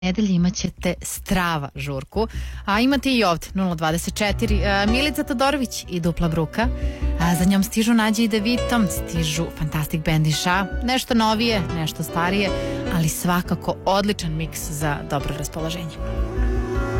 nedelji imat ćete strava žurku, a imate i ovde 024 Milica Todorović i Dupla bruka, za njom stižu Nađe i Devitom, stižu Fantastic Band i Ša, nešto novije, nešto starije, ali svakako odličan miks za dobro raspoloženje.